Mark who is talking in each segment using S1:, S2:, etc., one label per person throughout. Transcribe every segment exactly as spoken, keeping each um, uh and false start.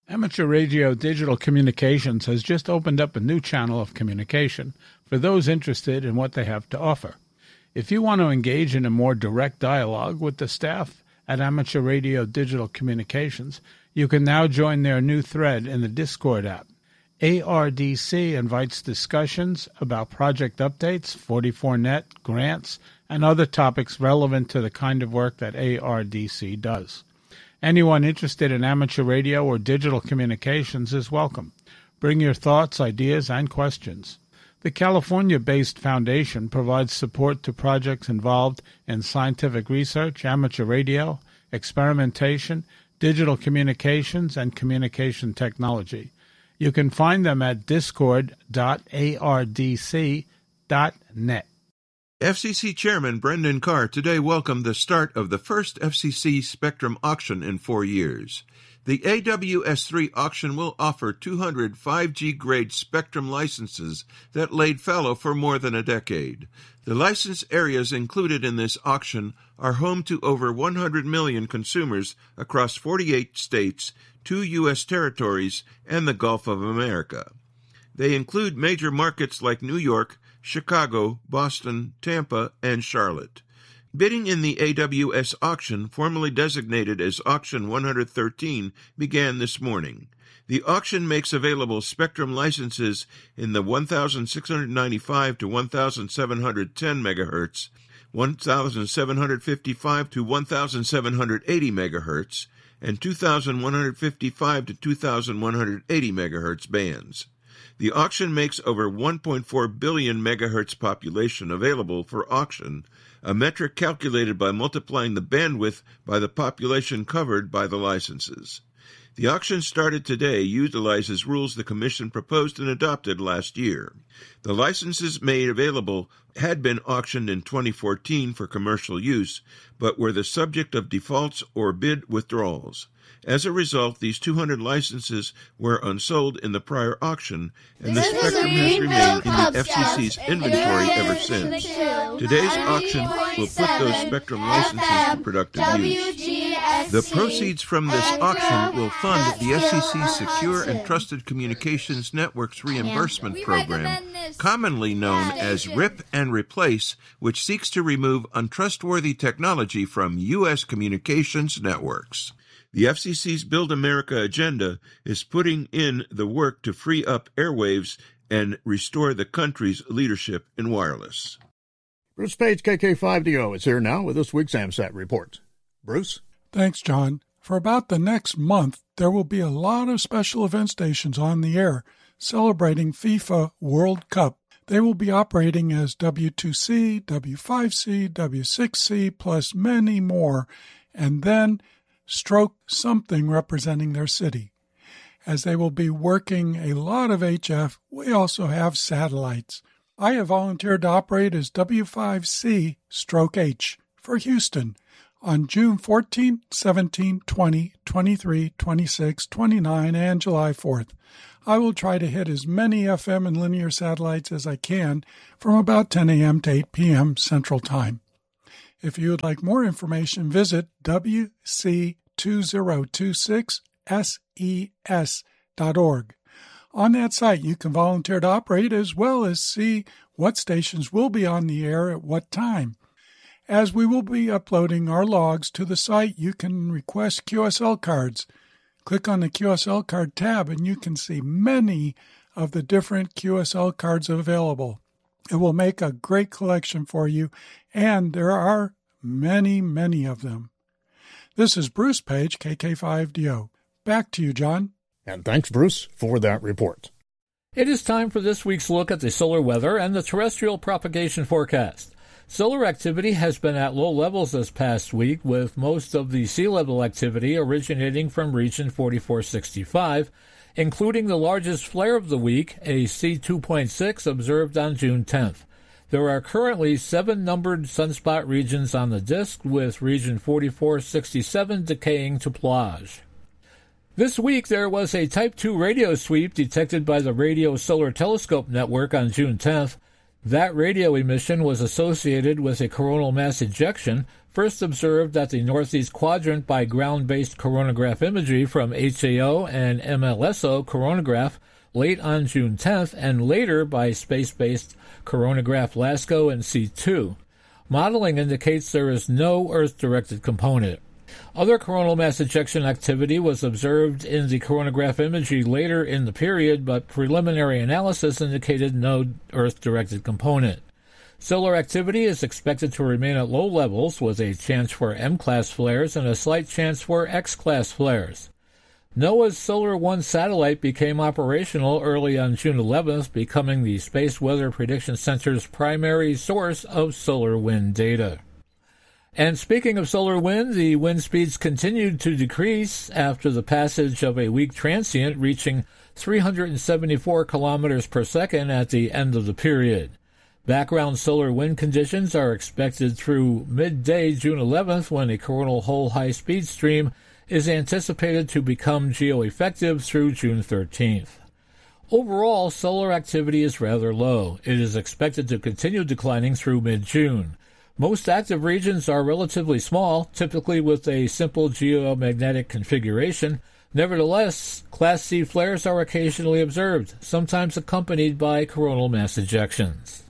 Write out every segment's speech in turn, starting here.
S1: Amateur Radio Digital Communications has just opened up a new channel of communication for those interested in what they have to offer. If you want to engage in a more direct dialogue with the staff at Amateur Radio Digital Communications, you can now join their new thread in the Discord app. A R D C invites discussions about project updates, forty-four net, grants, and other topics relevant to the kind of work that A R D C does. Anyone interested in amateur radio or digital communications is welcome. Bring your thoughts, ideas, and questions. The California-based foundation provides support to projects involved in scientific research, amateur radio, experimentation, digital communications, and communication technology. You can find them at discord dot A R D C dot net.
S2: F C C Chairman Brendan Carr today welcomed the start of the first F C C Spectrum auction in four years. The A W S three auction will offer two hundred five G grade Spectrum licenses that laid fallow for more than a decade. The license areas included in this auction are home to over one hundred million consumers across forty-eight states, two U S territories, and the Gulf of America. They include major markets like New York, Chicago, Boston, Tampa, and Charlotte. Bidding in the A W S auction, formerly designated as Auction one hundred thirteen, began this morning. The auction makes available Spectrum licenses in the one thousand six hundred ninety-five to one thousand seven hundred ten megahertz, one thousand seven hundred fifty-five to one thousand seven hundred eighty megahertz, and two thousand one hundred fifty-five to two thousand one hundred eighty megahertz bands. The auction makes over one point four billion megahertz population available for auction, a metric calculated by multiplying the bandwidth by the population covered by the licenses. The auction started today utilizes rules the Commission proposed and adopted last year. The licenses made available had been auctioned in twenty fourteen for commercial use, but were the subject of defaults or bid withdrawals. As a result, these two hundred licenses were unsold in the prior auction, and the Spectrum has remained in the F C C's inventory ever since. Today's auction will put those Spectrum licenses to productive use. The proceeds from this auction will fund the F C C's Secure and Trusted Communications Networks Reimbursement Program, commonly known as RIP and Replace, which seeks to remove untrustworthy technology from U S communications networks. The F C C's Build America agenda is putting in the work to free up airwaves and restore the country's leadership in wireless.
S3: Bruce Page, K K five D O, is here now with this week's AMSAT report. Bruce?
S4: Thanks, John. For about the next month, there will be a lot of special event stations on the air celebrating FIFA World Cup. They will be operating as W two C, W five C, W six C, plus many more, and then stroke something representing their city. As they will be working a lot of H F, we also have satellites. I have volunteered to operate as W five C stroke H for Houston on June fourteenth, seventeenth, twentieth, twenty-three, twenty-six, twenty-nine, and July fourth. I will try to hit as many F M and linear satellites as I can from about ten a.m. to eight p.m. Central Time. If you would like more information, visit W C two zero two six S E S dot org. On that site, you can volunteer to operate as well as see what stations will be on the air at what time. As we will be uploading our logs to the site, you can request Q S L cards. Click on the Q S L card tab and you can see many of the different Q S L cards available. It will make a great collection for you, and there are many, many of them. This is Bruce Page, K K five D O. Back to you, John.
S3: And thanks, Bruce, for that report.
S5: It is time for this week's look at the solar weather and the terrestrial propagation forecast. Solar activity has been at low levels this past week, with most of the sea level activity originating from region forty-four sixty-five, including the largest flare of the week, a C two point six observed on June tenth. There are currently seven numbered sunspot regions on the disk, with region forty-four sixty-seven decaying to plage. This week there was a Type two radio sweep detected by the Radio Solar Telescope Network on June tenth. That radio emission was associated with a coronal mass ejection, first observed at the northeast quadrant by ground-based coronagraph imagery from H A O and M L S O coronagraph late on June tenth, and later by space-based coronagraph LASCO and C two. Modeling indicates there is no Earth-directed component. Other coronal mass ejection activity was observed in the coronagraph imagery later in the period, but preliminary analysis indicated no Earth-directed component. Solar activity is expected to remain at low levels, with a chance for M-class flares and a slight chance for X-class flares. NOAA's Solar One satellite became operational early on June eleventh, becoming the Space Weather Prediction Center's primary source of solar wind data. And speaking of solar wind, the wind speeds continued to decrease after the passage of a weak transient, reaching three hundred seventy-four kilometers per second at the end of the period. Background solar wind conditions are expected through midday June eleventh, when a coronal hole high-speed stream is anticipated to become geoeffective through June thirteenth. Overall, solar activity is rather low. It is expected to continue declining through mid-June. Most active regions are relatively small, typically with a simple geomagnetic configuration. Nevertheless, Class C flares are occasionally observed, sometimes accompanied by coronal mass ejections.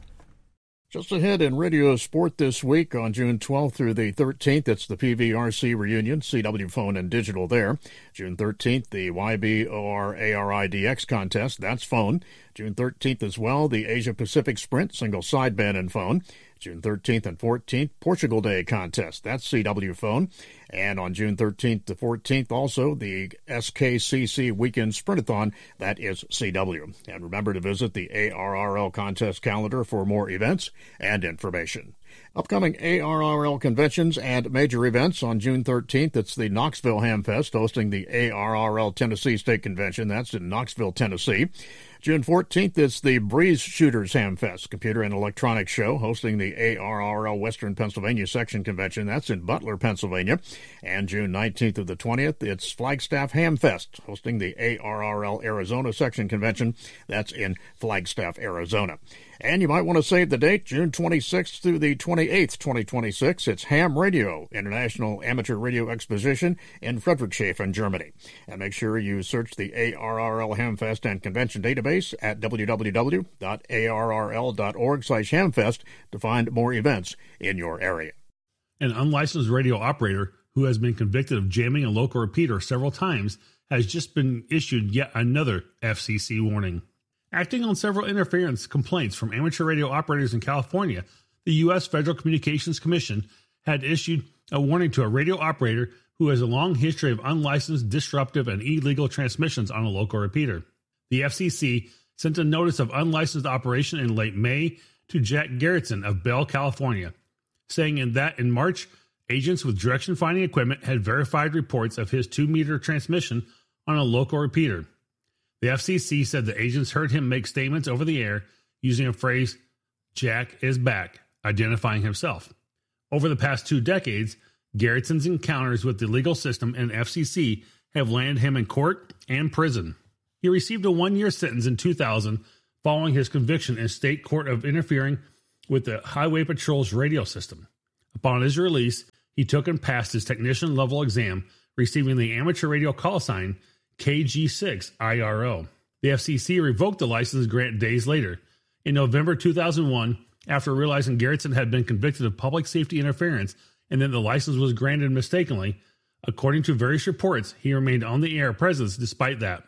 S3: Just ahead in radio sport this week on June twelfth through the thirteenth, it's the P V R C reunion, C W phone and digital there. June thirteenth, the Y B O R A R I D X contest, that's phone. June thirteenth as well, the Asia Pacific Sprint, single sideband and phone. June thirteenth and fourteenth, Portugal Day contest, that's C W phone. And on June thirteenth to fourteenth, also the S K C C Weekend Sprintathon, that is C W. And remember to visit the A R R L contest calendar for more events and information. Upcoming A R R L conventions and major events on June thirteenth, it's the Knoxville Hamfest hosting the A R R L Tennessee State Convention. That's in Knoxville, Tennessee. June fourteenth, it's the Breeze Shooters Hamfest, computer and electronics show, hosting the A R R L Western Pennsylvania Section Convention. That's in Butler, Pennsylvania. And June nineteenth to the twentieth, it's Flagstaff Hamfest, hosting the A R R L Arizona Section Convention. That's in Flagstaff, Arizona. And you might want to save the date, June twenty-sixth through the twenty-eighth, twenty twenty-six. It's Ham Radio, International Amateur Radio Exposition in Friedrichshafen, Germany. And make sure you search the A R R L Hamfest and Convention database at w w w dot a r r l dot org slash hamfest to find more events in your area.
S6: An unlicensed radio operator who has been convicted of jamming a local repeater several times has just been issued yet another F C C warning. Acting on several interference complaints from amateur radio operators in California, the U S Federal Communications Commission had issued a warning to a radio operator who has a long history of unlicensed, disruptive, and illegal transmissions on a local repeater. The F C C sent a notice of unlicensed operation in late May to Jack Gerritsen of Bell, California, saying in that in March, agents with direction-finding equipment had verified reports of his two-meter transmission on a local repeater. The F C C said the agents heard him make statements over the air using a phrase, "Jack is back," identifying himself. Over the past two decades, Gerritsen's encounters with the legal system and F C C have landed him in court and prison. He received a one-year sentence in two thousand following his conviction in state court of interfering with the Highway Patrol's radio system. Upon his release, he took and passed his technician-level exam, receiving the amateur radio call sign K G six I R O. The F C C revoked the license grant days later. In November two thousand one, after realizing Gerritsen had been convicted of public safety interference and that the license was granted mistakenly, according to various reports, he remained on the air presence despite that.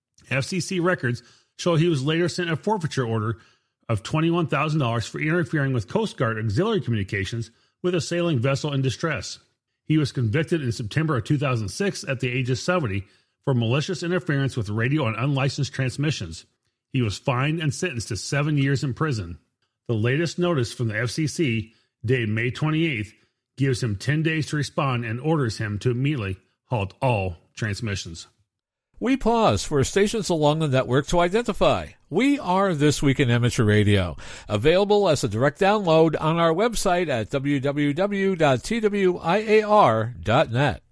S6: F C C records show he was later sent a forfeiture order of twenty-one thousand dollars for interfering with Coast Guard auxiliary communications with a sailing vessel in distress. He was convicted in September of two thousand six at the age of seventy for malicious interference with radio and unlicensed transmissions. He was fined and sentenced to seven years in prison. The latest notice from the F C C, dated May twenty-eighth, gives him ten days to respond and orders him to immediately halt all transmissions.
S5: We pause for stations along the network to identify. We are This Week in Amateur Radio, available as a direct download on our website at w w w dot t w i a r dot net.